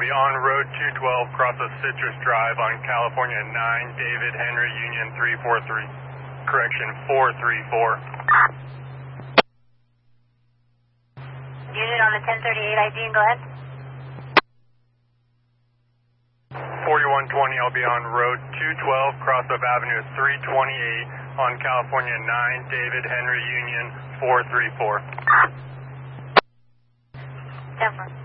be on Road 212, cross of Citrus Drive on California 9, David Henry Union 343. Correction, 434. Unit on the 1038 ID, go ahead. 4120, I'll be on Road 212, cross of Avenue 328 on California 9, David Henry Union 434. 10-4.